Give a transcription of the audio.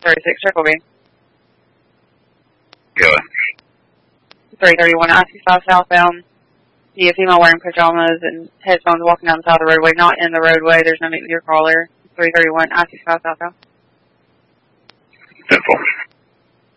36, Circle B. Go ahead. 331 I-65 southbound. See a female wearing pajamas and headphones walking down the side of the roadway, not in the roadway. There's no need with your caller. 331 I-65 southbound. 10-4.